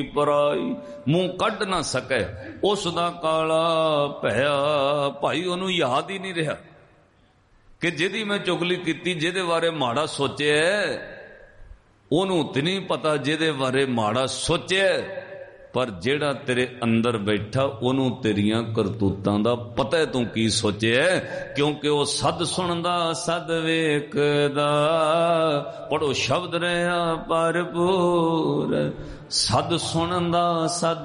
ਪਰਾਈ, ਮੂੰਹ ਕੱਢ ਨਾ ਸਕੇ ਉਸ ਦਾ ਕਾਲਾ ਭਇਆ। ਭਾਈ ਉਹਨੂੰ ਯਾਦ ਹੀ ਨਹੀਂ ਰਿਹਾ ਕਿ ਜਿਹਦੀ ਮੈਂ ਚੁਗਲੀ ਕੀਤੀ, ਜਿਹਦੇ ਬਾਰੇ ਮਾੜਾ ਸੋਚਿਆ, ਉਹਨੂੰ ਤੇ ਨਹੀਂ ਪਤਾ ਜਿਹਦੇ ਬਾਰੇ ਮਾੜਾ ਸੋਚਿਆ, ਪਰ ਜਿਹੜਾ ਤੇਰੇ ਅੰਦਰ ਬੈਠਾ ਉਹਨੂੰ ਤੇਰੀਆਂ ਕਰਤੂਤਾਂ ਦਾ ਪਤਾ ਹੈ ਤੂੰ ਕੀ ਸੋਚਿਆ, ਕਿਉਂਕਿ ਉਹ ਸਦ ਸੁਣਦਾ ਸਦ ਵੇਖਦਾ। ਪੜੋ ਸ਼ਬਦ ਰਿਹਾ ਭਰਪੂਰ, ਸਦ ਸੁਣਦਾ ਸਦ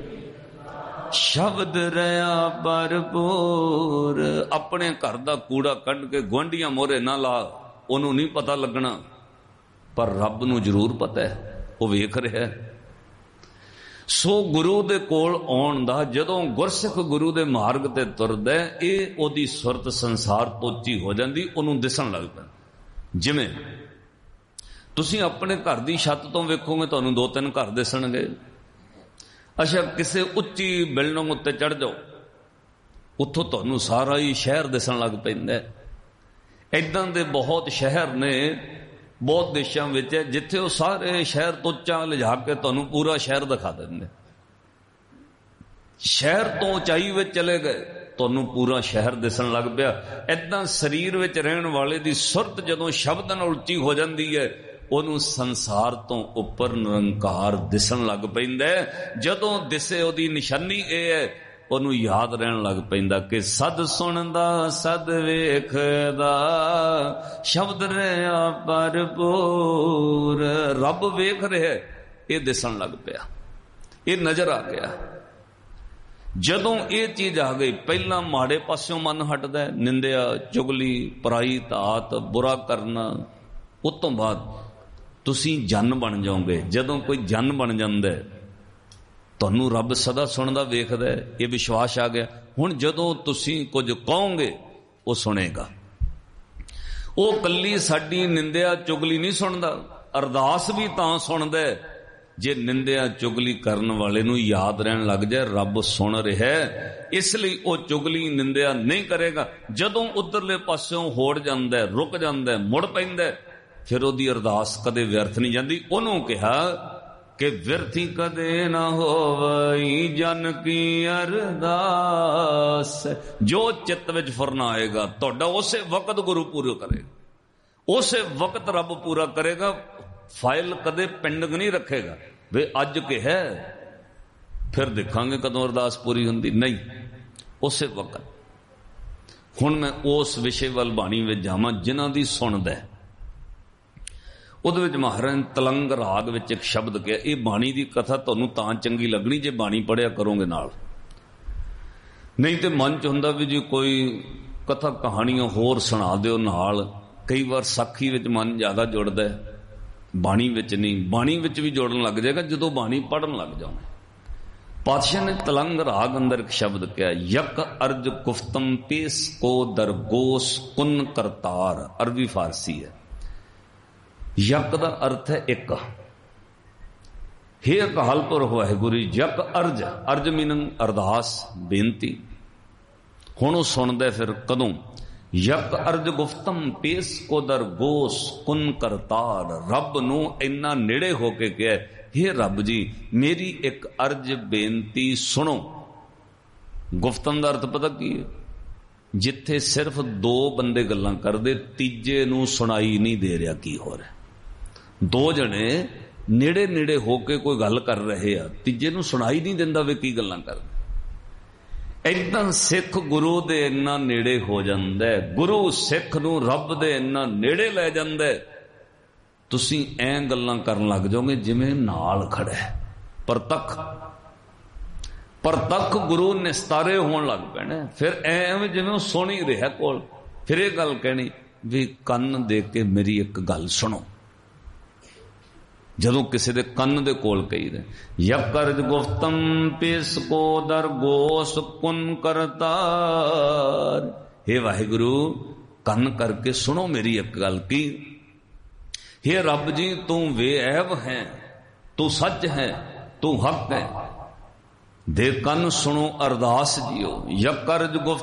ਸ਼ਬਦ ਰਿਹਾ ਭਰਪੂਰ। ਆਪਣੇ ਘਰ ਦਾ ਕੂੜਾ ਕੱਢ ਕੇ ਗੁਆਂਢੀਆਂ ਮੋਹਰੇ ਨਾ ਲਾ, ਉਹਨੂੰ ਨਹੀਂ ਪਤਾ ਲੱਗਣਾ, ਪਰ ਰੱਬ ਨੂੰ ਜ਼ਰੂਰ ਪਤਾ ਹੈ, ਉਹ ਵੇਖ ਰਿਹਾ ਹੈ। ਸੋ ਗੁਰੂ ਦੇ ਕੋਲ ਆਉਣ ਦਾ, ਜਦੋਂ ਗੁਰਸਿੱਖ ਗੁਰੂ ਦੇ ਮਾਰਗ ਤੇ ਤੁਰਦਾ, ਇਹ ਉਹਦੀ ਸੁਰਤ ਸੰਸਾਰ ਤੋਂ ਉੱਚੀ ਹੋ ਜਾਂਦੀ, ਉਹਨੂੰ ਦਿਸਣ ਲੱਗਦਾ। ਜਿਵੇਂ ਤੁਸੀਂ ਆਪਣੇ ਘਰ ਦੀ ਛੱਤ ਤੋਂ ਵੇਖੋਗੇ, ਤੁਹਾਨੂੰ 2-3 ਘਰ ਦਿਸਣਗੇ। ਅੱਛਾ, ਕਿਸੇ ਉੱਚੀ ਬਿਲਡਿੰਗ ਉੱਤੇ ਚੜ ਜਾਓ, ਉੱਥੋਂ ਤੁਹਾਨੂੰ ਸਾਰਾ ਹੀ ਸ਼ਹਿਰ ਦਿਸਣ ਲੱਗ ਪੈਂਦਾ। ਏਦਾਂ ਦੇ ਬਹੁਤ ਸ਼ਹਿਰ ਨੇ, ਬਹੁਤ ਦੇਸ਼ਾਂ ਵਿੱਚ, ਜਿੱਥੇ ਉਹ ਸਾਰੇ ਸ਼ਹਿਰ ਤੋਂ ਉੱਚਾ ਲਿਜਾ ਕੇ ਤੁਹਾਨੂੰ ਪੂਰਾ ਸ਼ਹਿਰ ਦਿਖਾ ਦਿੰਦੇ। ਸ਼ਹਿਰ ਤੋਂ ਉਚਾਈ ਵਿੱਚ ਚਲੇ ਗਏ, ਤੁਹਾਨੂੰ ਪੂਰਾ ਸ਼ਹਿਰ ਦਿਸਣ ਲੱਗ ਪਿਆ। ਏਦਾਂ ਸਰੀਰ ਵਿੱਚ ਰਹਿਣ ਵਾਲੇ ਦੀ ਸੁਰਤ ਜਦੋਂ ਸ਼ਬਦ ਨਾਲ ਉੱਚੀ ਹੋ ਜਾਂਦੀ ਹੈ, ਉਹਨੂੰ ਸੰਸਾਰ ਤੋਂ ਉੱਪਰ ਨਿਰੰਕਾਰ ਦਿਸਣ ਲੱਗ ਪੈਂਦਾ। ਜਦੋਂ ਦਿਸੇ ਉਹਦੀ ਨਿਸ਼ਾਨੀ ਇਹ ਹੈ, ਉਹਨੂੰ ਯਾਦ ਰਹਿਣ ਲੱਗ ਪੈਂਦਾ ਕਿ ਸਦ ਸੁਣਦਾ ਸਦ ਵੇਖਦਾ, ਸ਼ਬਦ ਰਿਹਾ ਭਰਪੂਰ। ਰੱਬ ਵੇਖ ਰਿਹਾ, ਇਹ ਦਿਸਣ ਲੱਗ ਪਿਆ, ਇਹ ਨਜ਼ਰ ਆ ਗਿਆ। ਜਦੋਂ ਇਹ ਚੀਜ਼ ਆ ਗਈ, ਪਹਿਲਾਂ ਮਾੜੇ ਪਾਸਿਓਂ ਮਨ ਹਟਦਾ, ਨਿੰਦਿਆ, ਚੁਗਲੀ, ਪਰਾਈ ਧਾਤ, ਬੁਰਾ ਕਰਨਾ। ਉਸ ਤੋਂ ਬਾਅਦ ਤੁਸੀਂ ਜਨ ਬਣ ਜਾਓਗੇ। ਜਦੋਂ ਕੋਈ ਜਨ ਬਣ ਜਾਂਦਾ, ਤੁਹਾਨੂੰ ਰੱਬ ਸਦਾ ਸੁਣਦਾ ਵੇਖਦਾ, ਇਹ ਵਿਸ਼ਵਾਸ ਆ ਗਿਆ। ਹੁਣ ਜਦੋਂ ਤੁਸੀਂ ਕੁਝ ਕਹੋਗੇ, ਉਹ ਸੁਣੇਗਾ। ਉਹ ਕੱਲੀ ਸਾਡੀ ਨਿੰਦਿਆ ਚੁਗਲੀ ਨਹੀਂ ਸੁਣਦਾ, ਅਰਦਾਸ ਵੀ ਤਾਂ ਸੁਣਦਾ ਜੇ ਨਿੰਦਿਆ ਚੁਗਲੀ ਕਰਨ ਵਾਲੇ ਨੂੰ ਯਾਦ ਰਹਿਣ ਲੱਗ ਜਾਏ ਰੱਬ ਸੁਣ ਰਿਹਾ। ਇਸ ਲਈ ਉਹ ਚੁਗਲੀ ਨਿੰਦਿਆ ਨਹੀਂ ਕਰੇਗਾ। ਜਦੋਂ ਉਧਰਲੇ ਪਾਸਿਓਂ ਹੋੜ ਜਾਂਦਾ, ਰੁਕ ਜਾਂਦਾ, ਮੁੜ ਪੈਂਦਾ, ਫਿਰ ਉਹਦੀ ਅਰਦਾਸ ਕਦੇ ਵਿਅਰਥ ਨਹੀਂ ਜਾਂਦੀ। ਉਹਨੂੰ ਕਿਹਾ ਕਿ ਵਿਰਥੀ ਕਦੇ ਨਾ ਹੋਵਈ ਜਨ ਕੀ ਅਰਦਾਸ। ਜੋ ਚਿੱਤ ਵਿੱਚ ਫੁਰਨ ਆਏਗਾ ਤੁਹਾਡਾ, ਉਸੇ ਵਕਤ ਗੁਰੂ ਪੂਰਾ ਕਰੇਗਾ, ਉਸੇ ਵਕਤ ਰੱਬ ਪੂਰਾ ਕਰੇਗਾ। ਫਾਈਲ ਕਦੇ ਪੈਂਡਿੰਗ ਨਹੀਂ ਰੱਖੇਗਾ ਵੇ ਅੱਜ ਕਿਹਾ ਫਿਰ ਦੇਖਾਂਗੇ ਕਦੋਂ ਅਰਦਾਸ ਪੂਰੀ ਹੁੰਦੀ, ਨਹੀਂ, ਉਸੇ ਵਕਤ। ਹੁਣ ਮੈਂ ਉਸ ਵਿਸ਼ੇ ਵੱਲ ਬਾਣੀ ਵਿੱਚ ਜਾਵਾਂ ਜਿਨ੍ਹਾਂ ਦੀ ਸੁਣਦਾ। ਉਹਦੇ ਵਿੱਚ ਮਹਾਰਾਜ ਨੇ ਤਲੰਗ ਰਾਗ ਵਿੱਚ ਇੱਕ ਸ਼ਬਦ ਕਿਹਾ। ਇਹ ਬਾਣੀ ਦੀ ਕਥਾ ਤੁਹਾਨੂੰ ਤਾਂ ਚੰਗੀ ਲੱਗਣੀ ਜੇ ਬਾਣੀ ਪੜ੍ਹਿਆ ਕਰੋਗੇ ਨਾਲ, ਨਹੀਂ ਤੇ ਮਨ ਚ ਹੁੰਦਾ ਵੀ ਜੀ ਕੋਈ ਕਥਾ ਕਹਾਣੀਆਂ ਹੋਰ ਸੁਣਾ ਦਿਓ ਨਾਲ। ਕਈ ਵਾਰ ਸਾਖੀ ਵਿੱਚ ਮਨ ਜ਼ਿਆਦਾ ਜੁੜਦਾ, ਬਾਣੀ ਵਿੱਚ ਨਹੀਂ। ਬਾਣੀ ਵਿੱਚ ਵੀ ਜੁੜਨ ਲੱਗ ਜਾਏਗਾ ਜਦੋਂ ਬਾਣੀ ਪੜ੍ਹਨ ਲੱਗ ਜਾਓਗੇ। ਪਾਤਸ਼ਾਹ ਨੇ ਤਲੰਗ ਰਾਗ ਅੰਦਰ ਇੱਕ ਸ਼ਬਦ ਕਿਹਾ, ਯਕ ਅਰਜ ਗੁਫਤਮ ਪੇਸ ਕੋ ਦਰਗੋਸ ਕੁਨ ਕਰਤਾਰ। ਅਰਬੀ ਫਾਰਸੀ ਹੈ। ਯਕ ਦਾ ਅਰਥ ਹੈ ਇੱਕ। ਹੇ ਅਕਾਲ ਪੁਰਖ ਵਾਹਿਗੁਰੂ, ਯਕ ਅਰਜ, ਅਰਜ ਮੀਨਿੰਗ ਅਰਦਾਸ, ਬੇਨਤੀ। ਹੁਣ ਉਹ ਸੁਣਦਾ ਫਿਰ ਕਦੋਂ? ਯਕ ਅਰਜ ਗੁਫਤਮ ਪੇਸ ਕੋ ਦਰਗੋਸ ਕੁਨ ਕਰਤਾਰ। ਰੱਬ ਨੂੰ ਇੰਨਾ ਨੇੜੇ ਹੋ ਕੇ ਕਿਹਾ, ਹੇ ਰੱਬ ਜੀ ਮੇਰੀ ਇੱਕ ਅਰਜ ਬੇਨਤੀ ਸੁਣੋ। ਗੁਫਤਮ ਦਾ ਅਰਥ ਪਤਾ ਕੀ ਹੈ? ਜਿੱਥੇ ਸਿਰਫ 2 ਬੰਦੇ ਗੱਲਾਂ ਕਰਦੇ, ਤੀਜੇ ਨੂੰ ਸੁਣਾਈ ਨਹੀਂ ਦੇ ਰਿਹਾ ਕੀ ਹੋ ਰਿਹਾ। 2 ਜਣੇ ਨੇੜੇ ਨੇੜੇ ਹੋ ਕੇ ਕੋਈ ਗੱਲ ਕਰ ਰਹੇ ਆ, ਤੀਜੇ ਨੂੰ ਸੁਣਾਈ ਨਹੀਂ ਦਿੰਦਾ ਵੇ ਕੀ ਗੱਲਾਂ ਕਰਦੇ। ਏਦਾਂ ਸਿੱਖ ਗੁਰੂ ਦੇ ਇੰਨਾ ਨੇੜੇ ਹੋ ਜਾਂਦਾ, ਗੁਰੂ ਸਿੱਖ ਨੂੰ ਰੱਬ ਦੇ ਇੰਨਾ ਨੇੜੇ ਲੈ ਜਾਂਦਾ, ਤੁਸੀਂ ਐਂ ਗੱਲਾਂ ਕਰਨ ਲੱਗ ਜਾਓਗੇ ਜਿਵੇਂ ਨਾਲ ਖੜਾ ਹੈ। ਪ੍ਰਤੱਖ ਗੁਰੂ ਨਿਸਤਾਰੇ ਹੋਣ ਲੱਗ ਪੈਣਾ। ਫਿਰ ਐਵੇਂ ਜਿਵੇਂ ਉਹ ਸੁਣ ਹੀ ਰਿਹਾ ਕੋਲ। ਫਿਰ ਇਹ ਗੱਲ ਕਹਿਣੀ ਵੀ ਕੰਨ ਦੇ ਕੇ ਮੇਰੀ ਇੱਕ ਗੱਲ ਸੁਣੋ। ਜਦੋਂ ਕਿਸੇ ਦੇ ਕੰਨ ਦੇ ਕੋਲ ਕਹੀਦਾ, ਯਕ ਅਰਜ ਗੁਫਤਮ ਪੇਸ ਕੋ ਦਰਗੋਸ ਕੁਨ ਕਰਤਾਰ। ਹੇ ਵਾਹਿਗੁਰੂ, ਕੰਨ ਕਰਕੇ ਸੁਣੋ ਮੇਰੀ ਇੱਕ ਗੱਲ ਕੀ। ਹੇ ਰੱਬ ਜੀ, ਤੂੰ ਬੇਅੈਬ ਹੈ, ਤੂੰ ਸੱਚ ਹੈ, ਤੂੰ ਹੱਕ ਹੈ। ਦੇ ਕੰਨ ਸੁਣੋ ਅਰਦਾਸ ਜੀਓ। ਯਕ ਅਰਜ ਗੁਫਤ